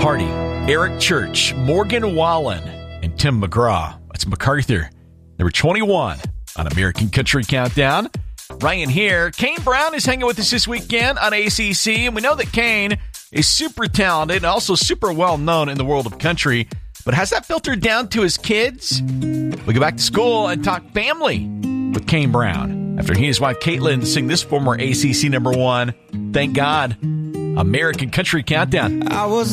Hardy, Eric Church, Morgan Wallen, and Tim McGraw. That's MacArthur, number 21 on American Country Countdown. Ryan here. Kane Brown is hanging with us this weekend on ACC, and we know that Kane is super talented and also super well known in the world of country. But has that filtered down to his kids? We go back to school and talk family with Kane Brown after he and his wife Caitlin sing this former ACC number one, Thank God, American Country Countdown. I was